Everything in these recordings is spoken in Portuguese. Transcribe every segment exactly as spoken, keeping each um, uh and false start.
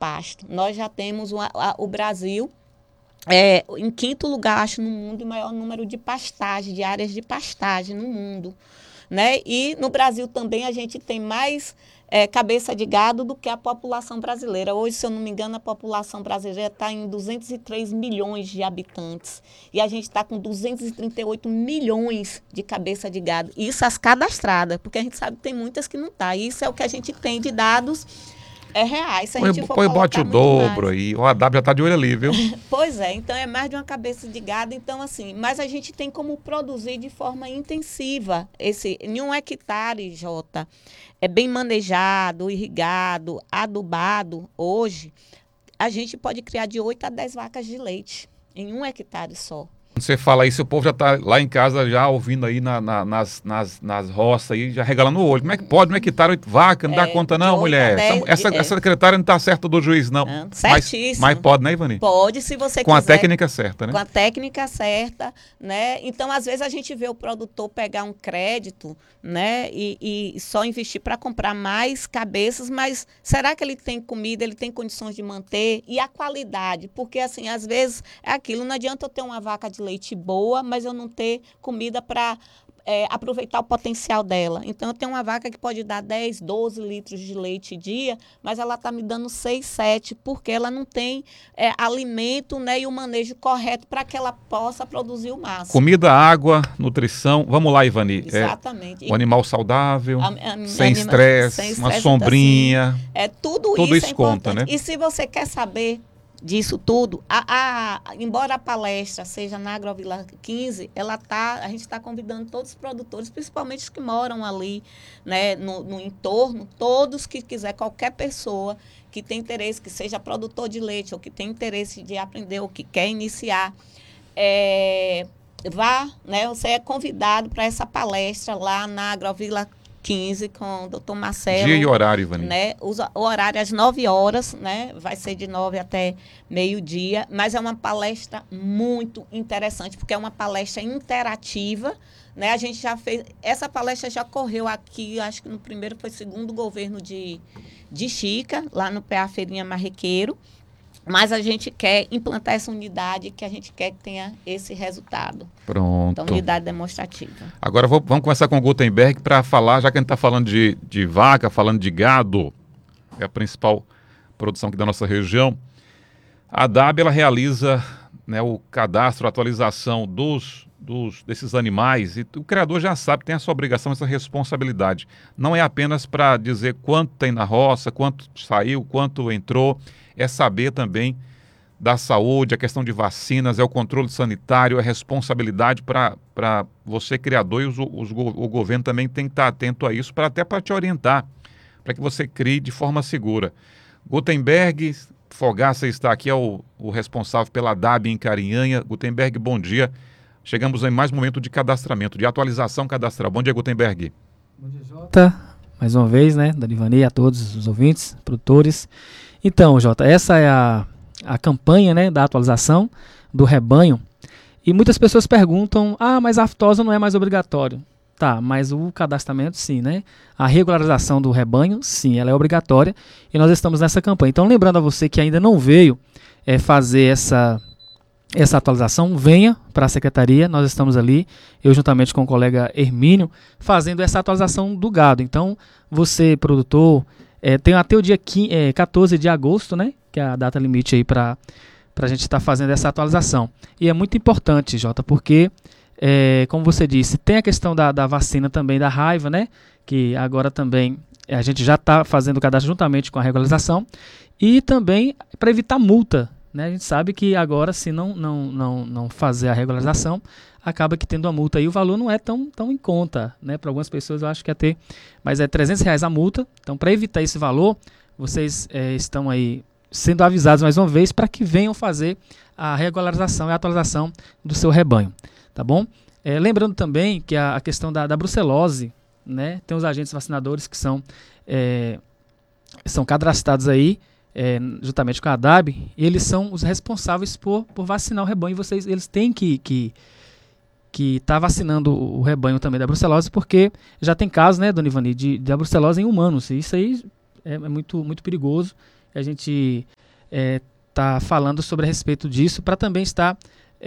pasto. Nós já temos uma, a, o Brasil é, em quinto lugar, acho, no mundo, o maior número de pastagem, de áreas de pastagem no mundo. Né? E no Brasil também a gente tem mais é, cabeça de gado do que a população brasileira. Hoje, se eu não me engano, a população brasileira está em duzentos e três milhões de habitantes. E a gente está com duzentos e trinta e oito milhões de cabeça de gado. Isso as cadastradas, porque a gente sabe que tem muitas que não estão. Tá. Isso é o que a gente tem de dados é reais. Se a gente for Põe bote o dobro mais. aí. O A W já está de olho ali, viu? Pois é, então é mais de uma cabeça de gado. Então, assim, mas a gente tem como produzir de forma intensiva. Esse, em um hectare, Jota, é bem manejado, irrigado, adubado. Hoje, a gente pode criar de oito a dez vacas de leite em um hectare só. Quando você fala isso, o povo já está lá em casa já ouvindo aí na, na, nas, nas, nas roças aí, já regalando o olho. Como é que pode? Um hectare, oito vacas, não é, dá conta não, mulher? dez, essa, essa, é. essa secretária não está certa do juiz, não. não certíssimo. Mas, mas pode, né, Ivani? Pode, se você com quiser. Com a técnica certa, né? Com a técnica certa, né? Então, às vezes, a gente vê o produtor pegar um crédito, né? E, e só investir para comprar mais cabeças, mas será que ele tem comida, ele tem condições de manter? E a qualidade? Porque, assim, às vezes, é aquilo, não adianta eu ter uma vaca de leite boa, mas eu não ter comida para é, aproveitar o potencial dela. Então, eu tenho uma vaca que pode dar dez, doze litros de leite dia, mas ela está me dando seis, sete, porque ela não tem é, alimento, né, e o manejo correto para que ela possa produzir o máximo. Comida, água, nutrição. Vamos lá, Ivani. Exatamente. É, um animal saudável, a, a, sem estresse, uma sombrinha. Assim, é, tudo, tudo isso, isso é conta, né? E se você quer saber disso tudo, a, a, embora a palestra seja na Agrovila quinze, ela tá, a gente está convidando todos os produtores, principalmente os que moram ali, né, no, no entorno, todos que quiser, qualquer pessoa que tem interesse, que seja produtor de leite ou que tem interesse de aprender ou que quer iniciar, é, vá, né, você é convidado para essa palestra lá na Agrovila quinze com o doutor Marcelo. Dia e horário, Ivani. Né? O, o horário é às nove horas, né? Vai ser de nove até meio-dia, mas é uma palestra muito interessante, porque é uma palestra interativa, né? A gente já fez, essa palestra já correu aqui, acho que no primeiro foi segundo governo de, de Chica, lá no P A Feirinha Marrequeiro. Mas a gente quer implantar essa unidade, que a gente quer que tenha esse resultado. Pronto. Então, unidade demonstrativa. Agora vou, vamos começar com o Gutenberg para falar, já que a gente está falando de, de vaca, falando de gado, é a principal produção aqui da nossa região. A D A B ela realiza, né, o cadastro, a atualização dos, dos, desses animais, e o criador já sabe que tem essa obrigação, essa responsabilidade. Não é apenas para dizer quanto tem na roça, quanto saiu, quanto entrou, é saber também da saúde, a questão de vacinas, é o controle sanitário, é responsabilidade para você, criador, e os, os, o governo também tem que estar atento a isso, pra, até para te orientar, para que você crie de forma segura. Gutenberg Fogaça está aqui, é o, o responsável pela D A B em Carinhanha. Gutenberg, bom dia. Chegamos em mais um momento de cadastramento, de atualização cadastral. Bom dia, Gutenberg. Bom dia, Jota. Mais uma vez, né, da Ivani, a todos os ouvintes, produtores. Então, Jota, essa é a, a campanha, né, da atualização do rebanho. E muitas pessoas perguntam, ah, mas a aftosa não é mais obrigatório. Tá, mas o cadastramento sim, né? A regularização do rebanho, sim, ela é obrigatória. E nós estamos nessa campanha. Então, lembrando a você que ainda não veio é, fazer essa, essa atualização, venha para a secretaria. Nós estamos ali, eu juntamente com o colega Hermínio, fazendo essa atualização do gado. Então, você, produtor... É, tem até o dia quinze, é, quatorze de agosto, né, que é a data limite aí para a gente estar tá fazendo essa atualização. E é muito importante, Jota, porque, é, como você disse, tem a questão da, da vacina também, da raiva, né, que agora também a gente já está fazendo o cadastro juntamente com a regularização, e também para evitar multa, né, a gente sabe que agora, se não, não, não, não fazer a regularização, acaba que tendo a multa aí, o valor não é tão, tão em conta, né? Para algumas pessoas eu acho que é ter, mas é trezentos reais a multa. Então, para evitar esse valor, vocês é, estão aí sendo avisados mais uma vez para que venham fazer a regularização e a atualização do seu rebanho, tá bom? É, lembrando também que a, a questão da, da brucelose, né? Tem os agentes vacinadores que são, é, são cadastrados aí, é, juntamente com a D A B, e eles são os responsáveis por, por vacinar o rebanho, e vocês, eles têm que... que que está vacinando o rebanho também da brucelose, porque já tem casos, né, dona Ivani, de, de brucelose em humanos, e isso aí é, é muito, muito perigoso, a gente está falando sobre a respeito disso, para também estar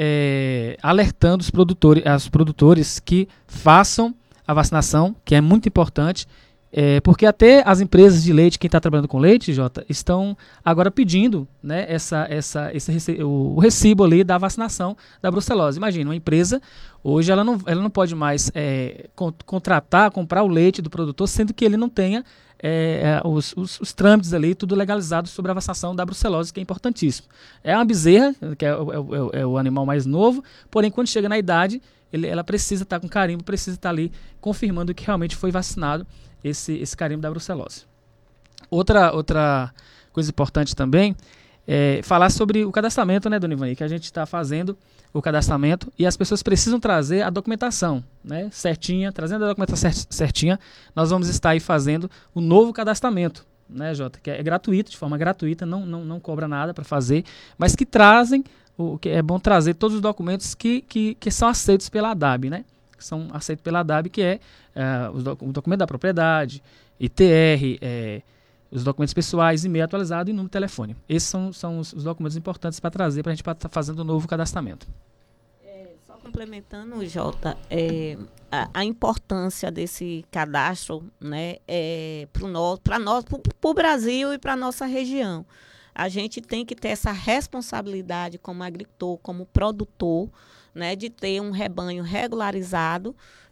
é, alertando os produtores, os produtores que façam a vacinação, que é muito importante, é, porque até as empresas de leite, quem está trabalhando com leite, Jota, estão agora pedindo, né, essa, essa, esse reci- o, o recibo ali da vacinação da brucelose. Imagina, uma empresa, hoje ela não, ela não pode mais é, con- contratar, comprar o leite do produtor, sendo que ele não tenha é, é, os, os, os trâmites ali, tudo legalizado sobre a vacinação da brucelose, que é importantíssimo. É uma bezerra, que é, o- é o- é o animal mais novo, porém quando chega na idade, ele, ela precisa estar com carimbo, precisa estar ali confirmando que realmente foi vacinado esse, esse carimbo da brucelose. Outra, outra coisa importante também é falar sobre o cadastramento, né, Dona Ivani, que a gente está fazendo o cadastramento e as pessoas precisam trazer a documentação, né, certinha, trazendo a documentação certinha, nós vamos estar aí fazendo o novo cadastramento, né, Jota, que é gratuito, de forma gratuita, não, não, não cobra nada para fazer, mas que trazem, o que é bom trazer todos os documentos que, que, que são aceitos pela A D A B, né, que são aceitos pela A D A B, que é uh, o, doc- o documento da propriedade, I T R, é, os documentos pessoais, e-mail atualizado e número de telefone. Esses são, são os, os documentos importantes para trazer para a gente estar fazendo o novo cadastramento. É, só complementando, Jota, é, a, a importância desse cadastro, né, é, para nós, para nós, para o Brasil e para a nossa região. A gente tem que ter essa responsabilidade como agricultor, como produtor, né, de ter um rebanho regularizado.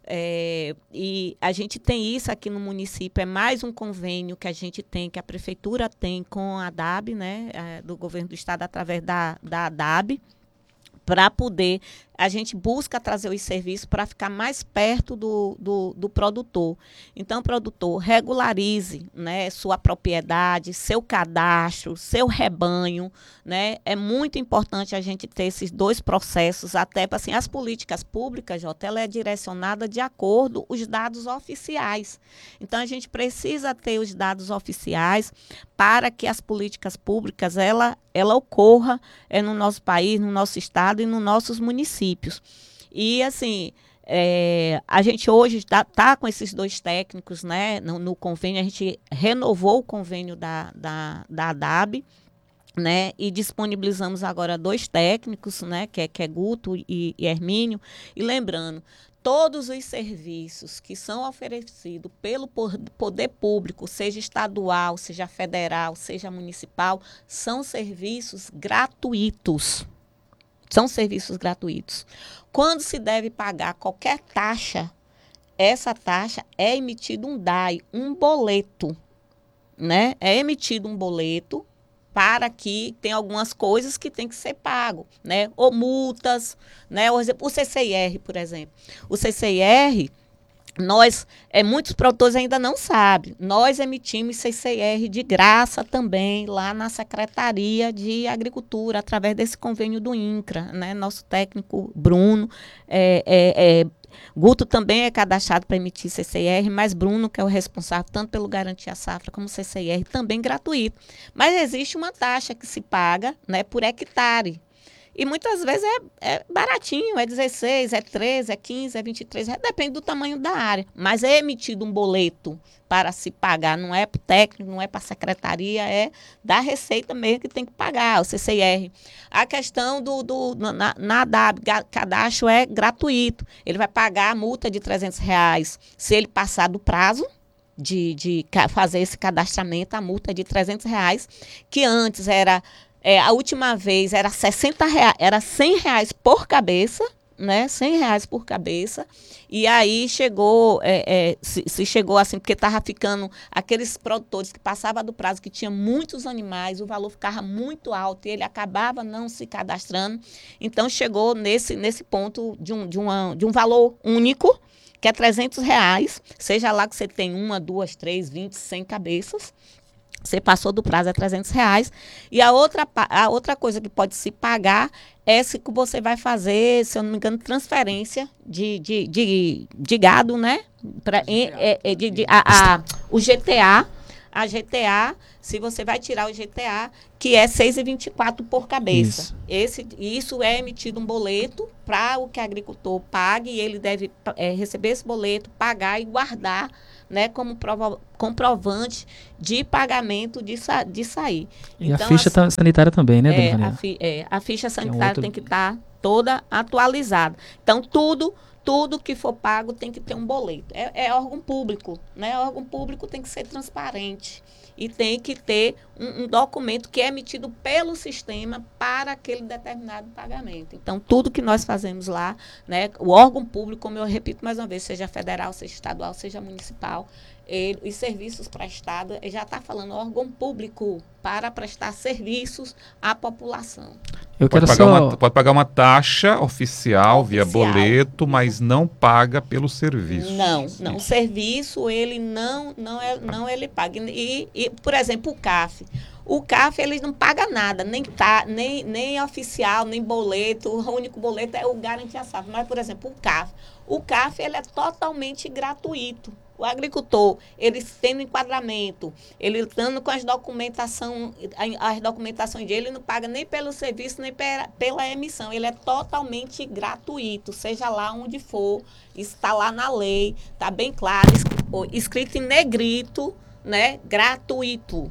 É, e a gente tem isso aqui no município, é mais um convênio que a gente tem, que a prefeitura tem com a A D A B, né, é, do governo do estado, através da, da A D A B, para poder, a gente busca trazer os serviços para ficar mais perto do, do, do produtor. Então, produtor, regularize, né, sua propriedade, seu cadastro, seu rebanho, né? É muito importante a gente ter esses dois processos, até para assim, as políticas públicas, Jota, ela é direcionada de acordo com os dados oficiais. Então, a gente precisa ter os dados oficiais para que as políticas públicas ela, ela ocorra é, no nosso país, no nosso estado e nos nossos municípios. E, assim, é, a gente hoje está tá com esses dois técnicos, né, no, no convênio, a gente renovou o convênio da, da, da A D A B, né, e disponibilizamos agora dois técnicos, né, que é, que é Guto e, e Hermínio. E lembrando, todos os serviços que são oferecidos pelo poder público, seja estadual, seja federal, seja municipal, são serviços gratuitos. São serviços gratuitos. Quando se deve pagar qualquer taxa, essa taxa é emitido um D A I, um boleto, né? É emitido um boleto para que tem algumas coisas que tem que ser pago, né? Ou multas, né? Ou, o C C I R, por exemplo. O C C I R, nós, é, muitos produtores ainda não sabem, nós emitimos C C I R de graça também lá na Secretaria de Agricultura, através desse convênio do INCRA, né? Nosso técnico Bruno, é, é, é, Guto também é cadastrado para emitir C C I R, mas Bruno, que é o responsável tanto pelo Garantia Safra como C C I R, também gratuito. Mas existe uma taxa que se paga, né, por hectare. E muitas vezes é, é baratinho, é dezesseis, é treze, é quinze, é vinte e três, é, depende do tamanho da área. Mas é emitido um boleto para se pagar, não é para o técnico, não é para a secretaria, é da Receita mesmo que tem que pagar, o C C I R. A questão do, do na, na A D A B, cadastro é gratuito. Ele vai pagar a multa de trezentos reais se ele passar do prazo de, de fazer esse cadastramento, a multa é de trezentos reais, que antes era... É, a última vez era sessenta reais, era cem reais por cabeça, né? cem reais por cabeça. E aí chegou, é, é, se, se chegou assim, porque estava ficando aqueles produtores que passavam do prazo, que tinha muitos animais, o valor ficava muito alto e ele acabava não se cadastrando. Então chegou nesse, nesse ponto de um, de, uma, de um valor único, que é trezentos reais, seja lá que você tem uma, duas, três, vinte, cem cabeças. Você passou do prazo, é trezentos reais. E a outra, a outra coisa que pode se pagar é se que você vai fazer, se eu não me engano, transferência de, de, de, de gado, né? Pra, é, é, de, de, a, a, o G T A, a G T A, se você vai tirar o G T A, que é seis reais e vinte e quatro centavos por cabeça. Isso, Esse, isso é emitido um boleto para o que o agricultor pague, e ele deve é, receber esse boleto, pagar e guardar né, como prova, comprovante de pagamento de, sa, de sair. E então, a ficha a, sanitária também, né, é, dona a, fi, é, a ficha sanitária é um outro... tem que estar tá toda atualizada. Então, tudo... Tudo que for pago tem que ter um boleto. É, é órgão público, né? Órgão público tem que ser transparente e tem que ter um, um documento que é emitido pelo sistema para aquele determinado pagamento. Então, tudo que nós fazemos lá, né? O órgão público, como eu repito mais uma vez, seja federal, seja estadual, seja municipal, ele, os serviços prestados, ele já está falando órgão público para prestar serviços à população. Eu pode, quero pagar só... uma, pode pagar uma taxa oficial, oficial via boleto, mas não paga pelo serviço. Não, Isso. não. O serviço, ele não, não, é, não ele paga. E, e, por exemplo, o C A F. O C A F, ele não paga nada, nem, tá, nem, nem oficial, nem boleto. O único boleto é o Garantia Safra. Mas, por exemplo, o C A F. O C A F, ele é totalmente gratuito. O agricultor, ele tendo enquadramento, ele estando com as documentação, as documentações dele, ele não paga nem pelo serviço, nem pela, pela emissão. Ele é totalmente gratuito, seja lá onde for. Está lá na lei, está bem claro, escrito em negrito, né? Gratuito.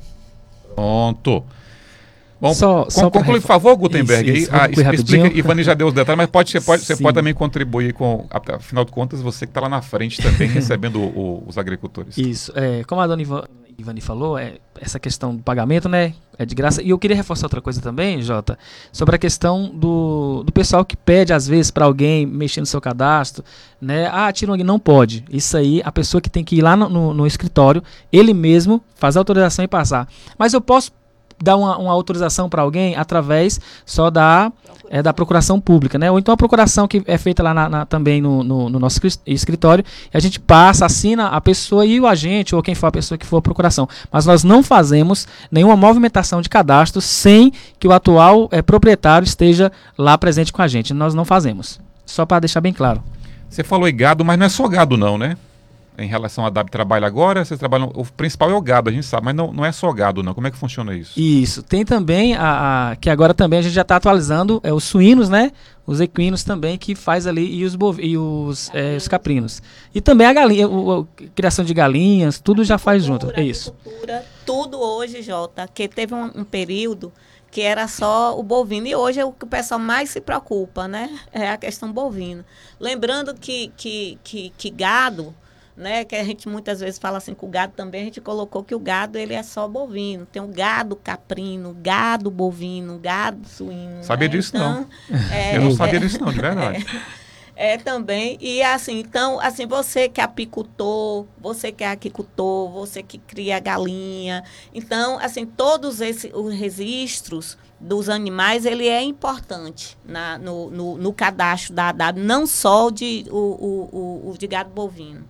Pronto. Bom, só, con só conclui, por favor, Gutenberg. Isso, isso, ah, explica, rapidinho. Ivani já deu os detalhes, mas pode, você, pode, você pode também contribuir com, afinal de contas, você que está lá na frente também, recebendo o, o, os agricultores. Isso, é, como a dona Ivani falou, é, essa questão do pagamento, né, é de graça. E eu queria reforçar outra coisa também, Jota, sobre a questão do, do pessoal que pede, às vezes, para alguém mexer no seu cadastro, né, ah, tira um, não pode. Isso aí, a pessoa que tem que ir lá no, no, no escritório, ele mesmo faz a autorização e passar. Mas eu posso dar uma, uma autorização para alguém através só da, é, da procuração pública, né? Ou então a procuração que é feita lá na, na, também no, no, no nosso escritório, e a gente passa, assina a pessoa e o agente, ou quem for a pessoa que for a procuração. Mas nós não fazemos nenhuma movimentação de cadastro sem que o atual é, proprietário esteja lá presente com a gente. Nós não fazemos. Só para deixar bem claro. Você falou em gado, mas não é só gado não, né? Em relação a D A B trabalha agora, vocês trabalham, o principal é o gado, a gente sabe, mas não, não é só gado não. Como é que funciona isso? Isso, tem também, a, a que agora também a gente já está atualizando, é os suínos, né? Os equinos também, que faz ali, e os, bov e os, é, os caprinos. E também a galinha, o, a criação de galinhas, tudo já faz junto, é isso. Tudo hoje, Jota, que teve um, um período que era só o bovino, e hoje é o que o pessoal mais se preocupa, né? É a questão bovina. Lembrando que, que, que, que gado... Né, que a gente muitas vezes fala assim, que o gado também, a gente colocou que o gado ele é só bovino. Tem o gado caprino, gado bovino, gado suíno. Sabia né? disso então, não. É, Eu não sabia é, disso não, de verdade. É, é também, e assim, então, assim, você que é apicultor, você que é aquicultor, você que cria galinha, então, assim, todos esses os registros dos animais, ele é importante na, no, no, no cadastro da A D A B, não só de, o, o, o, o de gado bovino.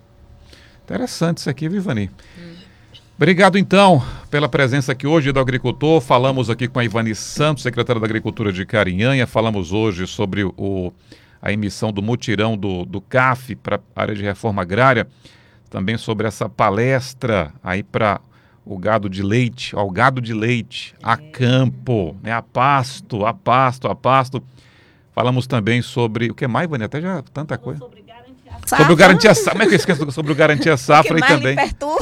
Interessante isso aqui, Ivani. Hum. Obrigado, então, pela presença aqui hoje do agricultor. Falamos aqui com a Ivani Santos, secretária da Agricultura de Carinhanha. Falamos hoje sobre o, a emissão do mutirão do, do C A F para a área de reforma agrária. Também sobre essa palestra aí para o gado de leite, ao gado de leite, a campo, né, a pasto, a pasto, a pasto. Falamos também sobre, o que mais, Ivani? Até já tanta coisa. Sobre o Garantia Safra, como é que eu esqueço sobre o Garantia Safra e também.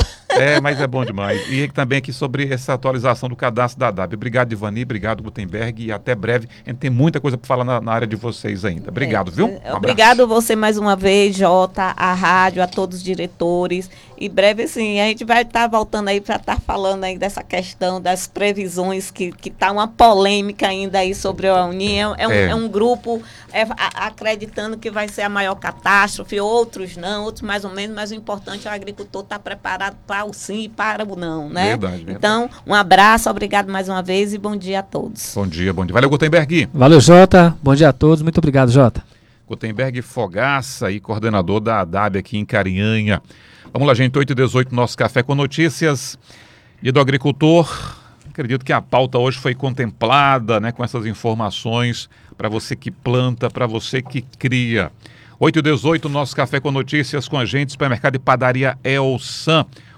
É, mas é bom demais. E também aqui sobre essa atualização do cadastro da A D A B. Obrigado, Ivani, obrigado, Gutenberg, e até breve. A gente tem muita coisa para falar na, na área de vocês ainda. Obrigado, é, viu? Um obrigado a você mais uma vez, Jota, a rádio, a todos os diretores. E breve, sim, a gente vai estar tá voltando aí para estar tá falando aí dessa questão das previsões, que está uma polêmica ainda aí sobre a União. É um, é. É um grupo é, a, acreditando que vai ser a maior catástrofe, outros não, outros mais ou menos, mas o importante é o agricultor estar tá preparado para o sim e para o não, né? Verdade, verdade. Então, um abraço, obrigado mais uma vez e bom dia a todos. Bom dia, bom dia. Valeu, Gutenberg. Valeu, Jota. Bom dia a todos. Muito obrigado, Jota. Gutenberg Fogaça, e coordenador da A D A B aqui em Carinhanha. Vamos lá, gente, oito e dezoito, nosso Café com Notícias. E do agricultor, acredito que a pauta hoje foi contemplada, né, com essas informações para você que planta, para você que cria. oito e dezoito, nosso Café com Notícias, com a gente, Supermercado e Padaria Elsan.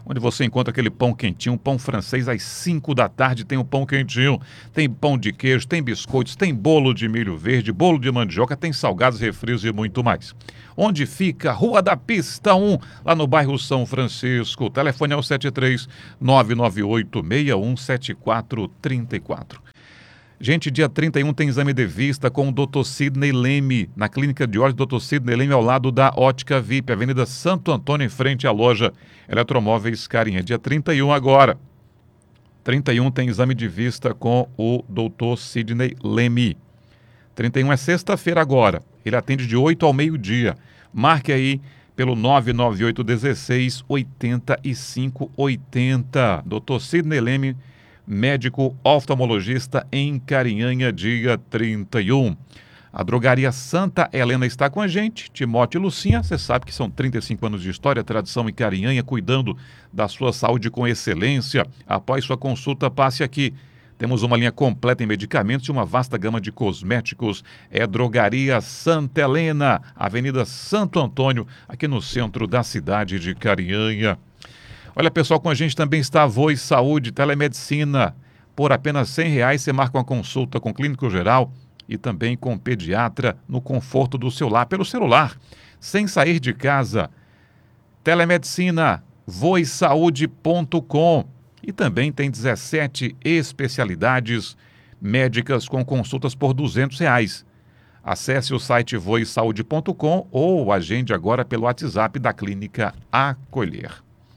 onde você encontra aquele pão quentinho, um pão francês às cinco da tarde, tem o pão quentinho, tem pão de queijo, tem biscoitos, tem bolo de milho verde, bolo de mandioca, tem salgados, refrios e muito mais. Onde fica? Rua da Pista um, lá no bairro São Francisco. O telefone é o sete três nove nove oito seis um sete quatro três quatro. Gente, dia trinta e um tem exame de vista com o doutor Sidney Leme, na clínica de olhos doutor Sidney Leme, ao lado da Ótica V I P, Avenida Santo Antônio, em frente à loja Eletromóveis Carinha. Dia trinta e um agora. trinta e um tem exame de vista com o doutor Sidney Leme. trinta e um é sexta-feira agora. Ele atende de oito ao meio-dia. Marque aí pelo nove nove oito um seis oito cinco oito zero. doutor Sidney Leme, médico oftalmologista em Carinhanha, dia trinta e um. A drogaria Santa Helena está com a gente. Timóteo e Lucinha, você sabe que são trinta e cinco anos de história, tradição em Carinhanha, cuidando da sua saúde com excelência. Após sua consulta, passe aqui. Temos uma linha completa em medicamentos e uma vasta gama de cosméticos. É Drogaria Santa Helena, Avenida Santo Antônio, aqui no centro da cidade de Carinhanha. Olha, pessoal, com a gente também está a Voz Saúde, telemedicina. Por apenas cem reais você marca uma consulta com clínico geral e também com pediatra no conforto do seu lar, pelo celular, sem sair de casa. Telemedicina, voz saúde ponto com. E também tem dezessete especialidades médicas com consultas por duzentos reais. Acesse o site voz saúde ponto com ou agende agora pelo WhatsApp da Clínica Acolher.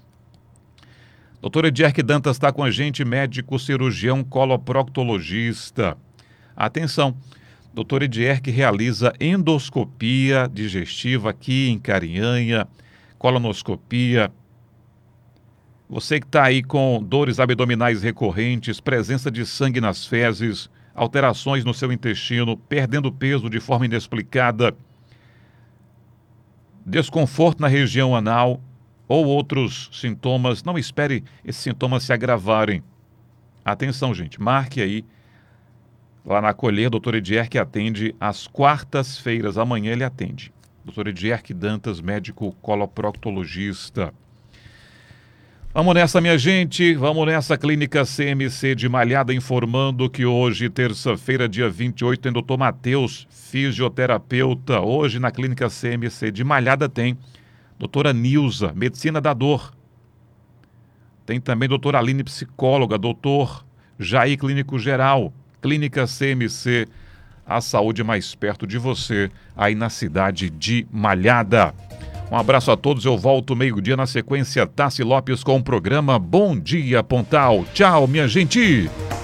doutor Edierque Dantas está com a gente, médico cirurgião coloproctologista. Atenção, doutor Edierque realiza endoscopia digestiva aqui em Carinhanha, colonoscopia. Você que está aí com dores abdominais recorrentes, presença de sangue nas fezes, alterações no seu intestino, perdendo peso de forma inexplicada, desconforto na região anal ou outros sintomas, não espere esses sintomas se agravarem. Atenção, gente, marque aí. Lá na Acolher, doutor Edierque atende às quartas-feiras. Amanhã ele atende. doutor Edierque Dantas, médico coloproctologista. Vamos nessa, minha gente. Vamos nessa. Clínica C M C de Malhada informando que hoje, terça-feira, dia vinte e oito, tem doutor Matheus, fisioterapeuta. Hoje na Clínica C M C de Malhada tem doutora Nilza, medicina da dor. Tem também doutora Aline, psicóloga. Doutor Jair, clínico geral. Clínica C M C, a saúde mais perto de você, aí na cidade de Malhada. Um abraço a todos, eu volto meio-dia na sequência, Tassi Lopes com o programa Bom Dia Pontal. Tchau, minha gente!